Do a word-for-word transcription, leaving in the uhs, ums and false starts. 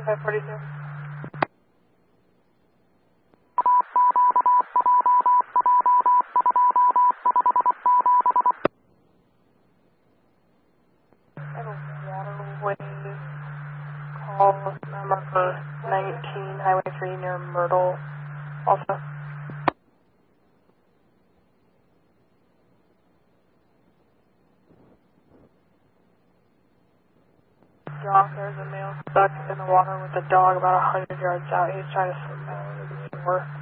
twenty-five forty-two. I have a waterway call number nineteen, Highway three near Myrtle, also. John, there's a male stuck in the water with a dog about a hundred yards out. He's trying to swim out of the shore.